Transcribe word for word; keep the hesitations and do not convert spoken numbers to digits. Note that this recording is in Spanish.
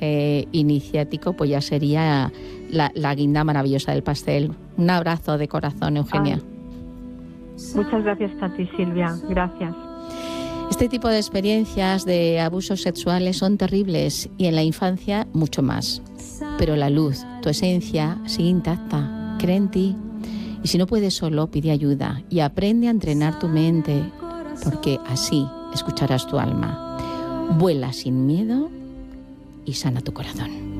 lenguaje iniciático, pues ya sería la, la guinda maravillosa del pastel. Un abrazo de corazón, Eugenia. Ay, muchas gracias a ti, Silvia. Gracias. Este tipo de experiencias de abusos sexuales son terribles y en la infancia mucho más. Pero la luz, tu esencia, sigue intacta. Cree en ti. Y si no puedes solo, pide ayuda y aprende a entrenar tu mente, porque así escucharás tu alma. Vuela sin miedo y sana tu corazón.